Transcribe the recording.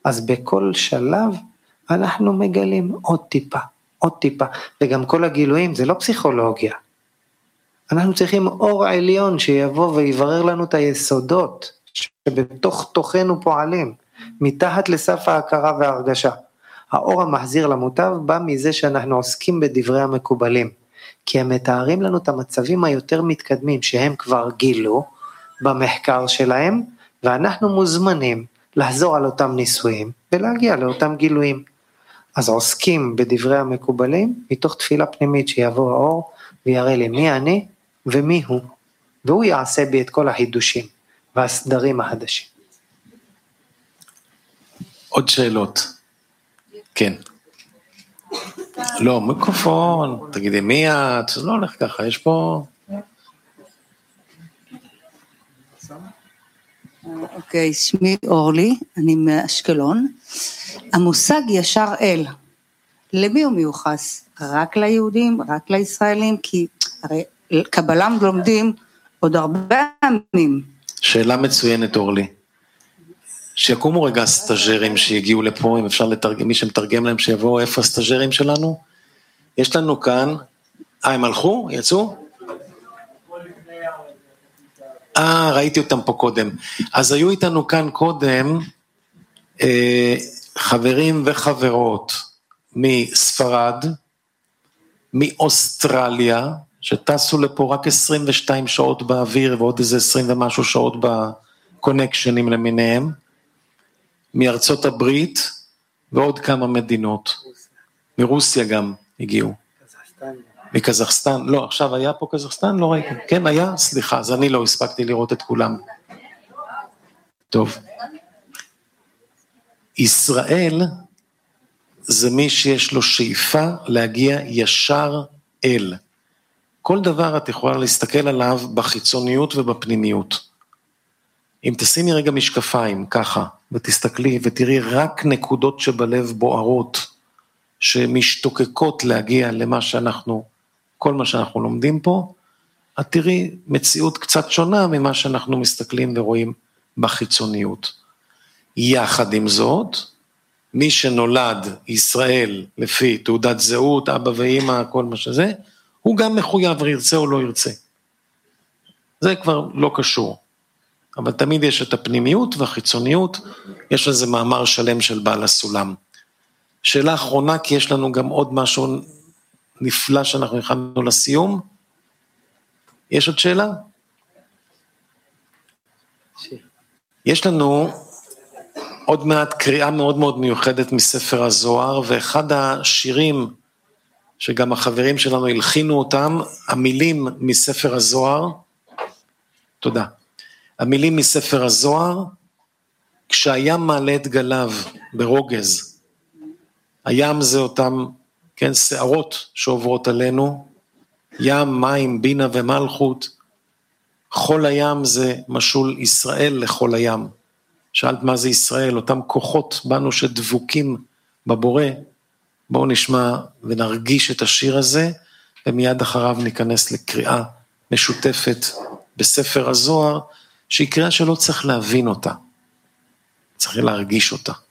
אז בכל שלב אנחנו מגלים עוד טיפה, וגם כל הגילויים זה לא פסיכולוגיה, אנחנו צריכים אור עליון שיבוא ויברר לנו את היסודות, שבתוך תוכנו פועלים, מתחת לסף ההכרה וההרגשה. האור המחזיר למוטב בא מזה שאנחנו עוסקים בדברי המקובלים, כי הם מתארים לנו את המצבים היותר מתקדמים, שהם כבר גילו במחקר שלהם, ואנחנו מוזמנים לחזור על אותם ניסויים, ולהגיע לאותם גילויים. אז עוסקים בדברי המקובלים, מתוך תפילה פנימית שיבוא האור, ויראה לי מי אני ומי הוא, והוא יעשה בי את כל החידושים, והסדרים החדשים. עוד שאלות? כן. לא, מיקרופון, תגידי מי את? לא הולך ככה, יש פה... אוקיי, שמי אורלי, אני מאשקלון. המושג ישר אל, למי הוא מיוחס? רק ליהודים, רק לישראלים? כי הרי קבלה לומדים עוד הרבה עמים. שאלה מצוינת אורלי. שיקומו רגע סטאג'רים שיגיעו לפה, אם אפשר לתרגם, מי שמתרגם להם שיבואו, איפה הסטאג'רים שלנו? יש לנו כאן, הם הלכו? יצאו? ראיתי אותם פה קודם. אז היו איתנו כאן קודם, חברים וחברות מספרד, מאוסטרליה, שטסו לפה רק 22 שעות באוויר, ועוד איזה 20 ומשהו שעות בקונקשנים למיניהם, מארצות הברית, ועוד כמה מדינות, מרוסיה גם הגיעו, מקזחסטן, לא, עכשיו היה פה קזחסטן, לא ראיתי, כן היה, סליחה, אז אני לא הספקתי לראות את כולם. טוב. ישראל, זה מי שיש לו שאיפה להגיע ישר אל. כל דבר את יכולה להסתכל עליו בחיצוניות ובפנימיות. אם תשימי רגע משקפיים ככה, ותסתכלי ותראי רק נקודות שבלב בוערות, שמשתוקקות להגיע למה שאנחנו, כל מה שאנחנו לומדים פה, את תראי מציאות קצת שונה ממה שאנחנו מסתכלים ורואים בחיצוניות. יחד עם זאת, מי שנולד ישראל לפי תעודת זהות, אבא ואמא, כל מה שזה, הוא גם מחויב ירצה או לא ירצה. זה כבר לא קשור. אבל תמיד יש את הפנימיות והחיצוניות, יש לזה מאמר שלם של בעל הסולם. שאלה אחרונה, כי יש לנו גם עוד משהו נפלא שאנחנו הכנו לסיום. יש עוד שאלה? יש לנו עוד מעט קריאה מאוד מאוד מיוחדת מספר הזוהר, ואחד השירים שגם החברים שלנו הלחינו אותם, המילים מספר הזוהר, תודה, המילים מספר הזוהר, כשהים מעלה את גליו ברוגז, הים זה אותם, כן, שערות שעוברות עלינו, ים, מים, בינה ומלכות, חול הים זה משול ישראל לכל הים. שאלת מה זה ישראל, אותם כוחות בנו שדבוקים בבורא, בואו נשמע ונרגיש את השיר הזה, ומיד אחריו ניכנס לקריאה משותפת בספר הזוהר, שהיא קריאה שלא צריך להבין אותה, צריך להרגיש אותה.